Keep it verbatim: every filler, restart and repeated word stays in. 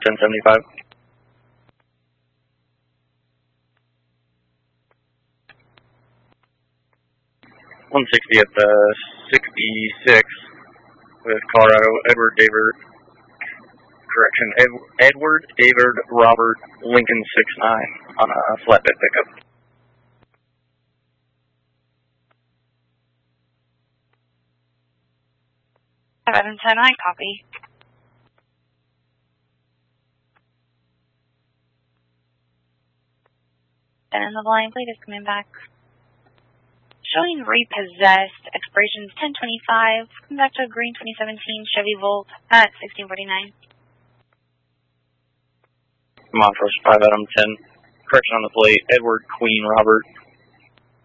ten seventy-five. one sixty at the sixty-six with Colorado, Edward David, correction, Ed, Edward David Robert Lincoln six nine on a flatbed pickup. seven ten, I copy. And in the line plate is coming back. Showing repossessed, expirations ten twenty-five, come back to a green twenty seventeen Chevy Volt at sixteen forty-nine. Montrose five Adam ten, correction on the plate, Edward Queen Robert